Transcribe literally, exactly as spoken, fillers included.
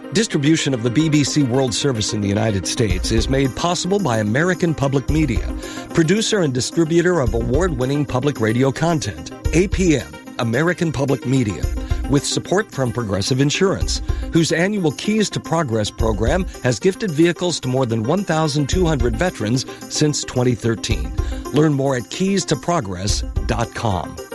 Distribution of the B B C World Service in the United States is made possible by American Public Media, producer and distributor of award-winning public radio content. A P M, American Public Media, with support from Progressive Insurance, whose annual Keys to Progress program has gifted vehicles to more than one thousand two hundred veterans since twenty thirteen. Learn more at keys to progress dot com.